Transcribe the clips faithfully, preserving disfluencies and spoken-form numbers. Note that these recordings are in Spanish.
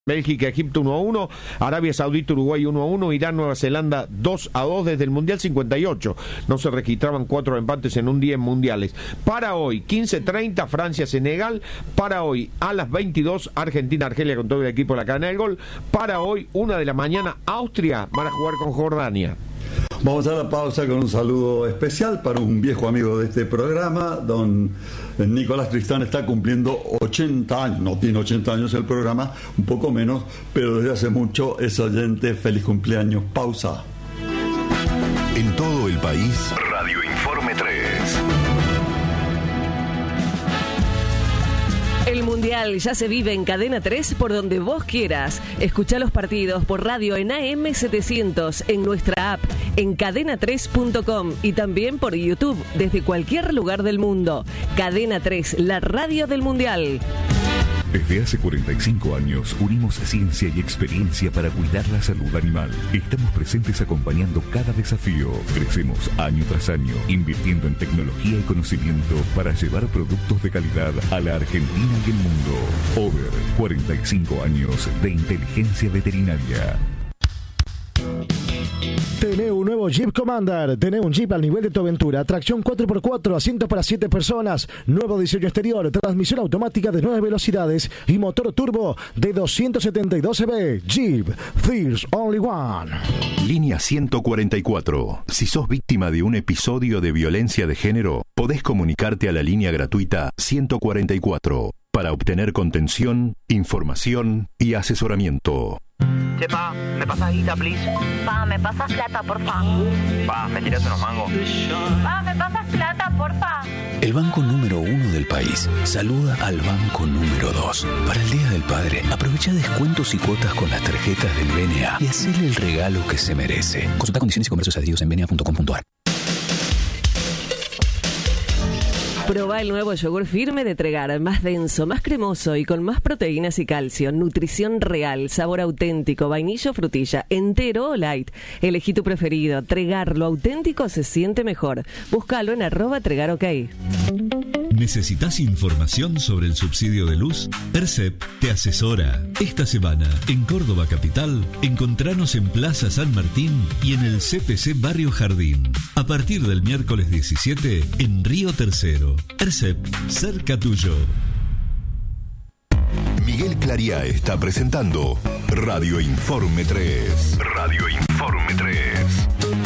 Bélgica, Egipto uno a uno, Arabia Saudita, Uruguay uno a uno, Irán, Nueva Zelanda dos a dos desde el Mundial cincuenta y ocho. No se registraban cuatro empates en un día en mundiales. Para hoy, quince treinta, Francia, Senegal. Para hoy, a las veintidós, Argentina, Argelia con todo el equipo de la cadena del gol. Para hoy, una de la mañana, Austria van a jugar con Jordania. Vamos a la pausa con un saludo especial para un viejo amigo de este programa, don Nicolás Tristán. Está cumpliendo ochenta años, no tiene ochenta años el programa, un poco menos, pero desde hace mucho es oyente. Feliz cumpleaños. Pausa. En todo el país, Radio Informe tres. El Mundial ya se vive en Cadena tres por donde vos quieras. Escuchá los partidos por radio en A M setecientos, en nuestra app, en cadena tres punto com y también por YouTube desde cualquier lugar del mundo. Cadena tres, la radio del Mundial. Desde hace cuarenta y cinco años unimos ciencia y experiencia para cuidar la salud animal. Estamos presentes acompañando cada desafío. Crecemos año tras año, invirtiendo en tecnología y conocimiento para llevar productos de calidad a la Argentina y el mundo. Over, cuarenta y cinco años de inteligencia veterinaria. Tenés un nuevo Jeep Commander, tenés un Jeep al nivel de tu aventura, tracción cuatro por cuatro, asientos para siete personas, nuevo diseño exterior, transmisión automática de nueve velocidades y motor turbo de doscientos setenta y dos C V. Jeep, There's Only One. Línea ciento cuarenta y cuatro. Si sos víctima de un episodio de violencia de género, podés comunicarte a la línea gratuita ciento cuarenta y cuatro para obtener contención, información y asesoramiento. Che, pa, ¿me pasas guita, please? Pa, ¿me pasas plata, porfa? Pa, ¿me tiras unos mangos? Pa, ¿me pasas plata, porfa? El banco número uno del país saluda al banco número dos. Para el Día del Padre, aprovecha descuentos y cuotas con las tarjetas del B N A y hacele el regalo que se merece. Consulta condiciones y comercios adheridos en b n a punto com punto a r. Probá el nuevo yogur firme de Tregar, más denso, más cremoso y con más proteínas y calcio. Nutrición real, sabor auténtico, vainilla o frutilla, entero o light. Elegí tu preferido. Tregar, lo auténtico se siente mejor. Búscalo en arroba Tregar OK. ¿Necesitas información sobre el subsidio de luz? ERCEP te asesora. Esta semana, en Córdoba Capital, encontranos en Plaza San Martín y en el C P C Barrio Jardín. A partir del miércoles diecisiete, en Río Tercero. ERCEP, cerca tuyo. Miguel Clariá está presentando Radio Informe tres. Radio Informe tres.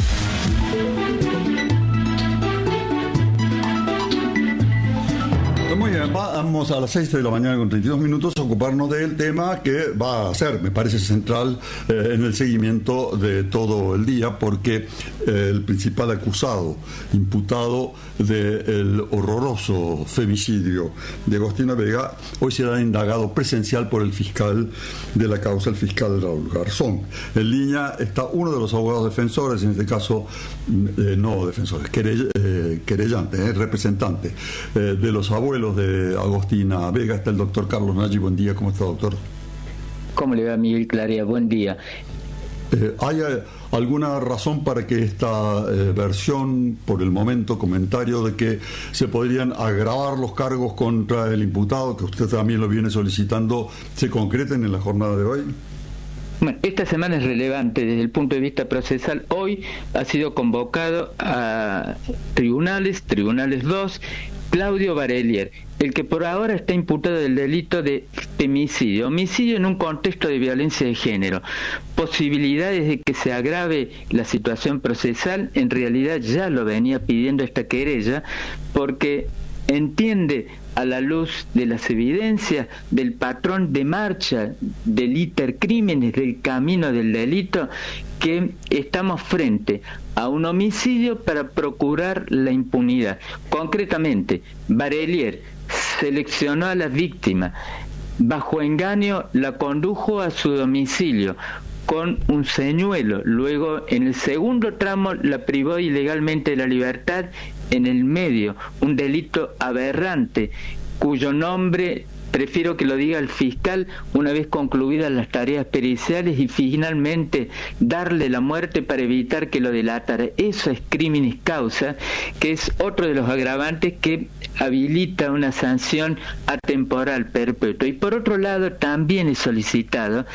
Muy bien, vamos a las seis de la mañana con treinta y dos minutos a ocuparnos del tema que va a ser, me parece, central eh, en el seguimiento de todo el día, porque eh, el principal acusado, imputado del horroroso femicidio de Agostina Vega, hoy será indagado presencial por el fiscal de la causa, el fiscal Raúl Garzón. En línea está uno de los abogados defensores, en este caso, eh, no defensores, querell, eh, querellantes, eh, representantes eh, de los abuelos de Agostina Vega. Está el doctor Carlos Nagy. Buen día, ¿cómo está, doctor? ¿Cómo le va, Miguel Claria? Buen día. Eh, ¿Hay eh, alguna razón para que esta eh, versión, por el momento, comentario de que se podrían agravar los cargos contra el imputado, que usted también lo viene solicitando, se concreten en la jornada de hoy? Bueno, esta semana es relevante desde el punto de vista procesal. Hoy ha sido convocado a tribunales, tribunales dos, Claudio Barelier, el que por ahora está imputado del delito de femicidio, homicidio en un contexto de violencia de género. Posibilidades de que se agrave la situación procesal, en realidad ya lo venía pidiendo esta querella, porque entiende, a la luz de las evidencias del patrón de marcha del hipercrímenes, del camino del delito, que estamos frente a un homicidio para procurar la impunidad. Concretamente, Barelier seleccionó a la víctima, bajo engaño la condujo a su domicilio con un señuelo, luego en el segundo tramo la privó ilegalmente de la libertad, en el medio un delito aberrante cuyo nombre prefiero que lo diga el fiscal una vez concluidas las tareas periciales y finalmente darle la muerte para evitar que lo delatara. Eso es criminis causa, que es otro de los agravantes que habilita una sanción atemporal perpetua. Y por otro lado, también he solicitado